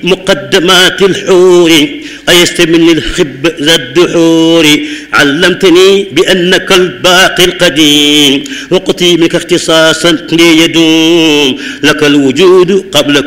مقدمات الحور أيست من الخب ذا الدحور علمتني بأنك الباقي القديم وقتي منك اختصاصا لي يدوم لك الوجود قبل